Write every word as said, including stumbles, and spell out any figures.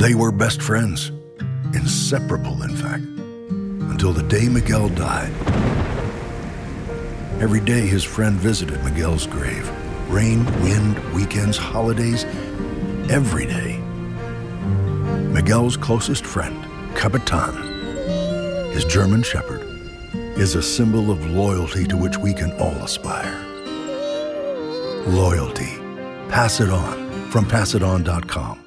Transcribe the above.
They were best friends, inseparable, in fact, until the day Miguel died. Every day his friend visited Miguel's grave. Rain, wind, weekends, holidays, every day. Miguel's closest friend, Capitan, his German shepherd, is a symbol of loyalty to which we can all aspire. Loyalty. Pass it on from pass it on dot com.